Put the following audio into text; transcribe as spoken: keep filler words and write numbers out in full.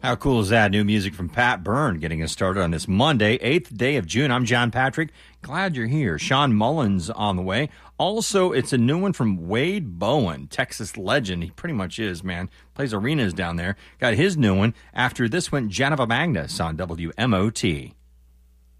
How cool is that? New music from Pat Byrne getting us started on this Monday, eighth day of June. I'm John Patrick. Glad you're here. Sean Mullins on the way. Also, it's a new one from Wade Bowen, Texas legend. He pretty much is, man. Plays arenas down there. Got his new one. After this one, Geneva Magnus on W M O T.